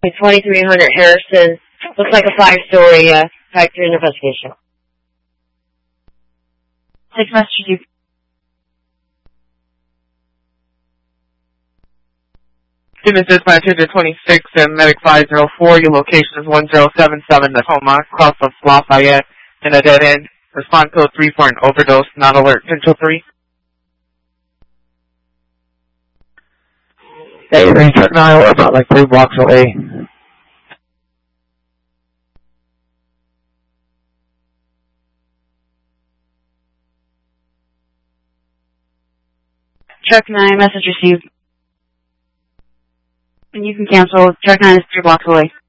2300 Harrison. Looks like a 5-story type 3 investigation. 6 message received. Student Dispatch 26 and Medic 504. Your location is 1077 Tacoma, cross of Lafayette, in a dead end. Respond code 3 for an overdose, non-alert, Central 3. Hey, range right now, we're about like 3 blocks away. Truck 9, message received. And you can cancel. Truck 9 is 3 blocks away.